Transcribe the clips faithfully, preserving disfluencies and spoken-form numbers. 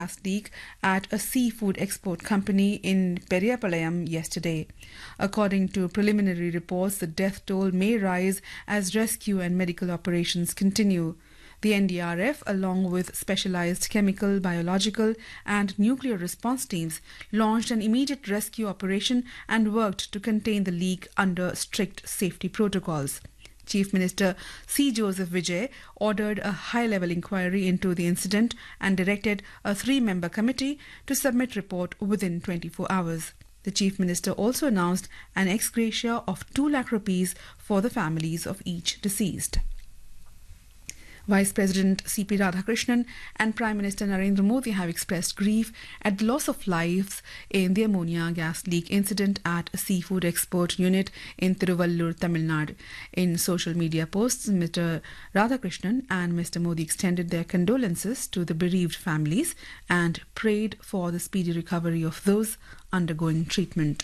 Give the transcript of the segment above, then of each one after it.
gas leak at a seafood export company in Periyapalayam yesterday. According to preliminary reports, the death toll may rise as rescue and medical operations continue. The N D R F, along with specialized chemical, biological, and nuclear response teams, launched an immediate rescue operation and worked to contain the leak under strict safety protocols. Chief Minister C. Joseph Vijay ordered a high-level inquiry into the incident and directed a three-member committee to submit report within twenty-four hours. The Chief Minister also announced an ex gratia of two lakh rupees for the families of each deceased. Vice President C P Radhakrishnan and Prime Minister Narendra Modi have expressed grief at the loss of lives in the ammonia gas leak incident at a seafood export unit in Tiruvallur, Tamil Nadu. In social media posts, Mister Radhakrishnan and Mister Modi extended their condolences to the bereaved families and prayed for the speedy recovery of those undergoing treatment.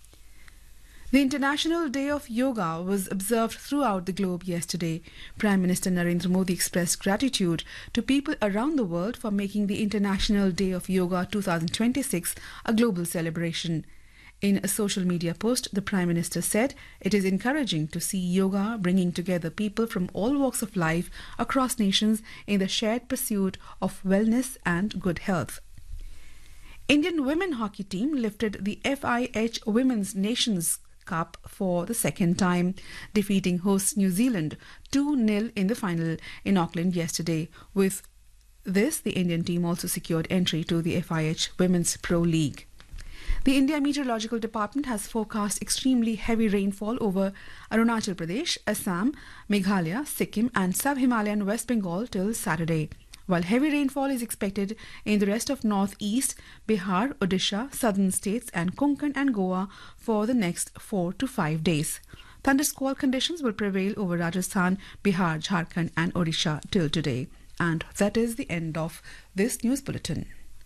The International Day of Yoga was observed throughout the globe yesterday. Prime Minister Narendra Modi expressed gratitude to people around the world for making the International Day of Yoga twenty twenty-six a global celebration. In a social media post, the Prime Minister said it is encouraging to see yoga bringing together people from all walks of life across nations in the shared pursuit of wellness and good health. Indian women hockey team lifted the F I H Women's Nations Cup for the second time, defeating hosts New Zealand two nil in the final in Auckland yesterday. With this, the Indian team also secured entry to the F I H Women's Pro League. The India Meteorological Department has forecast extremely heavy rainfall over Arunachal Pradesh, Assam, Meghalaya, Sikkim and Sub-Himalayan West Bengal till Saturday, while heavy rainfall is expected in the rest of northeast, Bihar, Odisha, southern states and Konkan and Goa for the next four to five days. Thundersquall conditions will prevail over Rajasthan, Bihar, Jharkhand and Odisha till today. And that is the end of this news bulletin.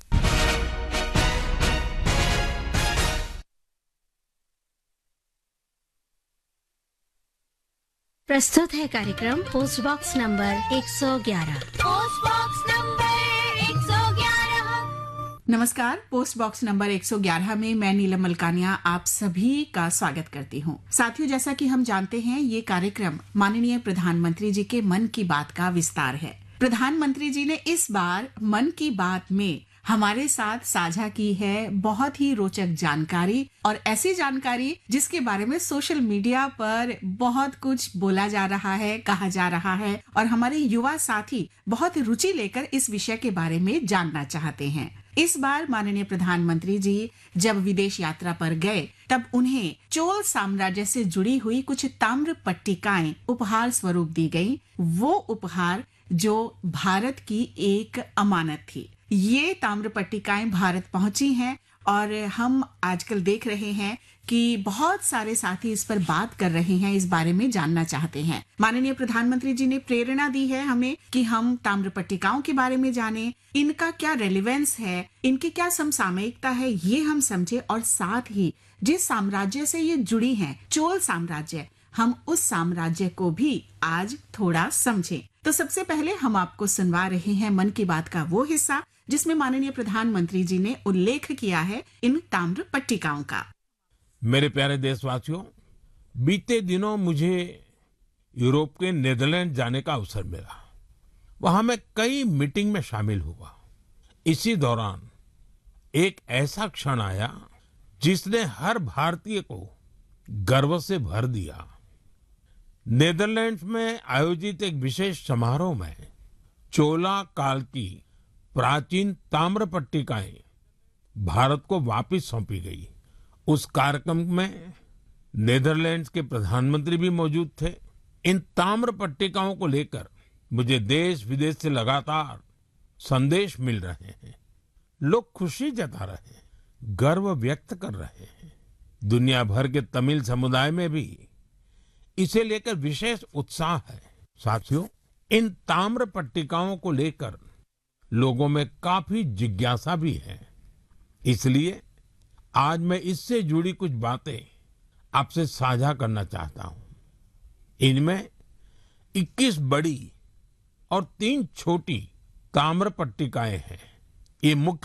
प्रस्तुत है कार्यक्रम post box number एक सौ ग्यारह। Post box number एक सौ ग्यारह। नमस्कार, पोस्ट बॉक्स नंबर एक सौ ग्यारह में मैं नीलम मलकानिया आप सभी का स्वागत करती हूँ। साथियों, जैसा कि हम जानते हैं, ये कार्यक्रम माननीय प्रधानमंत्री जी के मन की बात का विस्तार है। प्रधानमंत्री जी ने इस बार मन की बात में हमारे साथ साझा की है बहुत ही रोचक जानकारी, और ऐसी जानकारी जिसके बारे में सोशल मीडिया पर बहुत कुछ बोला जा रहा है, कहा जा रहा है, और हमारे युवा साथी बहुत रुचि लेकर इस विषय के बारे में जानना चाहते हैं। इस बार माननीय प्रधानमंत्री जी जब विदेश यात्रा पर गए, तब उन्हें चोल साम्राज्य से जुड़ी हुई कुछ ताम्र पट्टिकाएं उपहार स्वरूप दी गई। वो उपहार जो भारत की एक अमानत थी। ये ताम्र पट्टिकाएं भारत पहुंची हैं और हम आजकल देख रहे हैं कि बहुत सारे साथी इस पर बात कर रहे हैं, इस बारे में जानना चाहते हैं। माननीय प्रधानमंत्री जी ने प्रेरणा दी है हमें कि हम ताम्र पट्टिकाओं के बारे में जानें, इनका क्या रेलेवेंस है, इनकी क्या समसामयिकता है, ये हम समझे, और साथ ही जिस साम्राज्य से ये जुड़ी हैं, चोल साम्राज्य, हम उस साम्राज्य को भी आज थोड़ा समझें। तो सबसे पहले हम आपको सुनवा रहे हैं मन की बात का वो हिस्सा जिसमें माननीय प्रधानमंत्री जी ने उल्लेख किया है इन ताम्र पट्टिकाओं का। मेरे प्यारे देशवासियों, बीते दिनों मुझे यूरोप के नीदरलैंड जाने का अवसर मिला। वहां मैं कई मीटिंग में शामिल हुआ। इसी दौरान एक ऐसा क्षण आया जिसने हर भारतीय को गर्व से भर दिया। नीदरलैंड्स में आयोजित एक विशेष समारोह में चोला काल की प्राचीन ताम्र पट्टिकाएं भारत को वापस सौंपी गई। उस कार्यक्रम में नीदरलैंड्स के प्रधानमंत्री भी मौजूद थे। इन ताम्र पट्टिकाओं को लेकर मुझे देश विदेश से लगातार संदेश मिल रहे हैं। लोग खुशी जता रहे हैं, गर्व व्यक्त कर रहे हैं। दुनिया भर के तमिल समुदाय में भी इसे लेकर विशेष उत्साह है। साथियों, इन ताम्र पट्टिकाओं को लेकर लोगों में काफी जिज्ञासा भी है। इसलिए आज मैं इससे जुड़ी कुछ बातें आपसे साझा करना चाहता हूं। इनमें इक्कीस बड़ी और तीन छोटी ताम्र पट्टिकाएं हैं। ये मुख्य